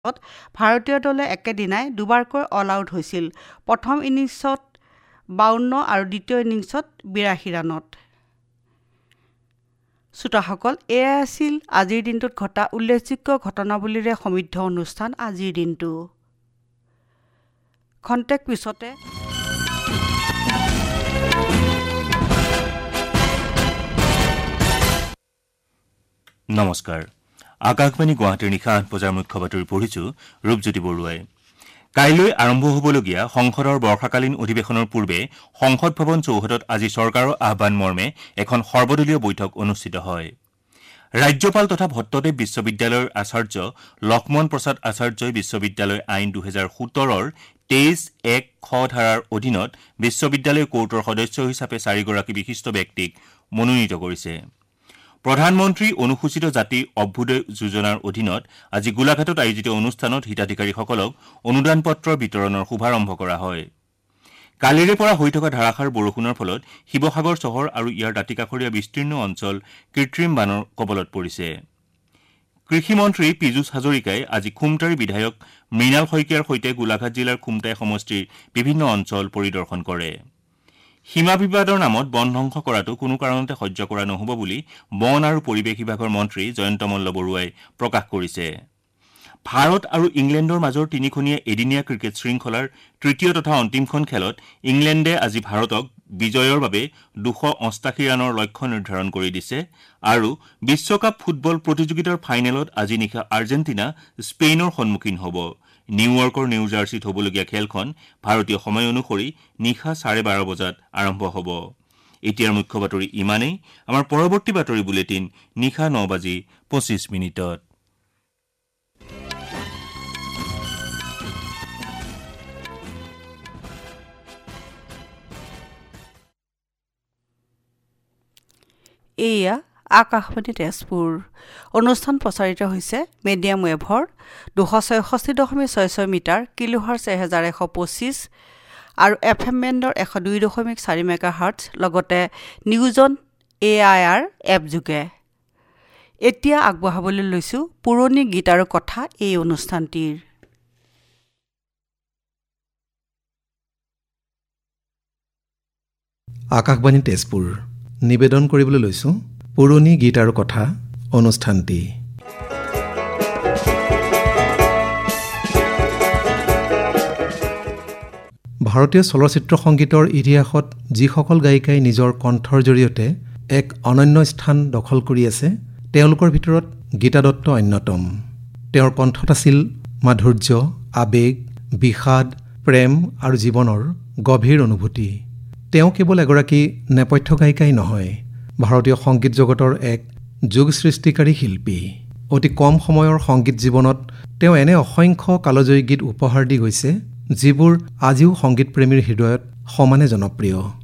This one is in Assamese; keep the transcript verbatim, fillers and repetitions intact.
ভাৰতীয় দলে একেদিনাই দুবাৰকৈ অল আউট হৈছিল। প্ৰথম ইনিংছত বাৱন্ন আৰু দ্বিতীয় ইনিংছত বিৰাশী ৰানত। শ্ৰোতাসকল, এয়াই আছিল আজিৰ দিনটোত ঘটা উল্লেখযোগ্য ঘটনাৱলীৰে সমৃদ্ধ অনুষ্ঠান আজিৰ দিনটো। খন্তেক পিছতে নমস্কাৰ। আকাশবাণী গুৱাহাটীৰ নিশা আঠ বজাৰ মুখ্য বাতৰি পঢ়িছো ৰূপজ্যোতি বৰুৱাই। কাইলৈ আৰম্ভ হ'বলগীয়া সংসদৰ বৰ্ষাকালীন অধিৱেশনৰ পূৰ্বে সংসদ ভৱন চৌহদত আজি চৰকাৰৰ আহ্বান মৰ্মে এখন সৰ্বদলীয় বৈঠক অনুষ্ঠিত হয়। ৰাজ্যপাল তথা ভট্টদেৱ বিশ্ববিদ্যালয়ৰ আচাৰ্য লক্ষ্মণ প্ৰসাদ আচাৰ্যই বিশ্ববিদ্যালয় আইন দুহেজাৰ সোতৰৰ তেইছ এক খ ধাৰাৰ অধীনত বিশ্ববিদ্যালয় কোৰ্টৰ সদস্য হিচাপে চাৰিগৰাকী বিশিষ্ট ব্যক্তিক মনোনীত কৰিছে। প্ৰধানমন্ত্ৰী অনুসূচিত জাতি অভ্যুদয় যোজনাৰ অধীনত আজি গোলাঘাটত আয়োজিত অনুষ্ঠানত হিতাধিকাৰীসকলক অনুদান পত্ৰৰ বিতৰণৰ শুভাৰম্ভ কৰা হয়। কালিৰে পৰা হৈ থকা ধাৰাসাৰ বৰষুণৰ ফলত শিৱসাগৰ চহৰ আৰু ইয়াৰ দাঁতিকাষৰীয়া বিস্তীৰ্ণ অঞ্চল কৃত্ৰিম বানৰ কবলত পৰিছে। কৃষিমন্ত্ৰী পীযুষ হাজৰিকাই আজি খুমটাৰী বিধায়ক মৃণাল শইকীয়াৰ সৈতে গোলাঘাট জিলাৰ খুমটাই সমষ্টিৰ বিভিন্ন অঞ্চল পৰিদৰ্শন কৰে। সীমা বিবাদৰ নামত বন ধ্বংস কৰাটো কোনো কাৰণতে সহ্য কৰা নহ'ব বুলি বন আৰু পৰিৱেশ বিভাগৰ মন্ত্ৰী জয়ন্ত মল্ল বৰুৱাই প্ৰকাশ কৰিছে। ভাৰত আৰু ইংলেণ্ডৰ মাজৰ তিনিখনীয়া এদিনীয়া ক্ৰিকেট শৃংখলাৰ তৃতীয় তথা অন্তিমখন খেলত ইংলেণ্ডে আজি ভাৰতক বিজয়ৰ বাবে দুশ অষ্টাশী ৰানৰ লক্ষ্য নিৰ্ধাৰণ কৰি দিছে আৰু বিশ্বকাপ ফুটবল প্ৰতিযোগিতাৰ ফাইনেলত আজি নিশা আৰ্জেণ্টিনা স্পেইনৰ সন্মুখীন হ'ব। নিউয়ৰ্কৰ নিউ জাৰ্চিত হ'বলগীয়া খেলখন ভাৰতীয় সময় অনুসৰি নিশা চাৰে বাৰ বজাত আৰম্ভ হ'ব। এতিয়াৰ মুখ্য বাতৰি ইমানেই। আমাৰ পৰৱৰ্তী বাতৰি বুলেটিন নিশা ন বাজি পঁচিছ মিনিটত। এয়া আকাশবাণী তেজপুৰ। অনুষ্ঠান প্ৰচাৰিত হৈছে মিডিয়াম ৱেভৰ দুশ ছয়ষষ্ঠি দশমিক ছয় ছয় মিটাৰ কিলোহাৰ্টছ এহেজাৰ এশ পঁচিছ আৰু এফ এম বেণ্ডৰ এশ দুই দশমিক চাৰি মেগা হাৰ্টছ লগতে নিউজন এ আই আৰ এপ যোগে। এতিয়া আগবঢ়াবলৈ লৈছোঁ পুৰণি গীত আৰু কথা এই অনুষ্ঠানটিৰ। আকাশবাণী তেজপুৰ নিবেদন কৰিবলৈ লৈছোঁ পুৰণি গীত আৰু কথা অনুষ্ঠানটি। ভাৰতীয় চলচ্চিত্ৰ সংগীতৰ ইতিহাসত যিসকল গায়িকাই নিজৰ কণ্ঠৰ জৰিয়তে এক অনন্য স্থান দখল কৰি আছে, তেওঁলোকৰ ভিতৰত গীতা দত্ত অন্যতম। তেওঁৰ কণ্ঠত আছিল মাধুৰ্য, আৱেগ, বিষাদ, প্ৰেম আৰু জীৱনৰ গভীৰ অনুভূতি। তেওঁ কেৱল এগৰাকী নেপথ্য গায়িকাই নহয়, ভাৰতীয় সংগীত জগতৰ এক যুগ সৃষ্টিকাৰী শিল্পী। অতি কম সময়ৰ সংগীত জীৱনত তেওঁ এনে অসংখ্য কালজয়ী গীত উপহাৰ দি গৈছে, যিবোৰ আজিও সংগীতপ্ৰেমীৰ হৃদয়ত সমানে জনপ্ৰিয়।